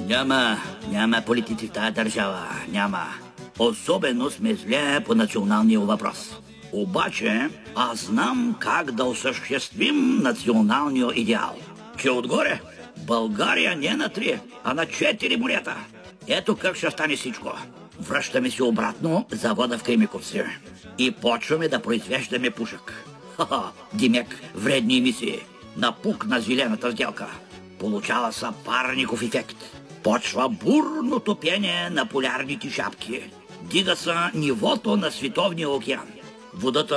Няма политици в тази държава. Няма. Особено сме зле по националния въпрос. Обаче, аз знам как да осъществим националния идеал. Че отгоре България не на 3, а на 4 морета. Ето как ще стане всичко. Връщаме се обратно завода в Кремиковци и почваме да произвеждаме пушък. Димек, вредни емисии, напук на зелената сделка. Получава се парников ефект. Почва бурно топение на полярните шапки. Дига се нивото на световния океан. Водата